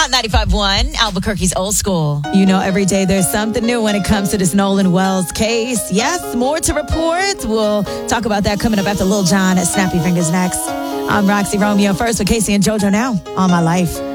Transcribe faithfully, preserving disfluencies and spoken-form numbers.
Hot ninety-five point one, Albuquerque's Old School. You know, every day there's something new when it comes to this Nolan Wells case. Yes, more to report. We'll talk about that coming up after Lil Jon at Snappy Fingers next. I'm Roxy Romeo, first with Casey and JoJo now on My Life.